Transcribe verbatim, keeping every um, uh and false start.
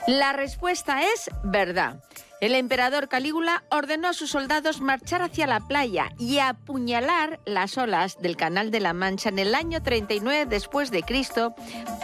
La respuesta es verdad. El emperador Calígula ordenó a sus soldados marchar hacia la playa y apuñalar las olas del Canal de la Mancha en el año treinta y nueve después de Cristo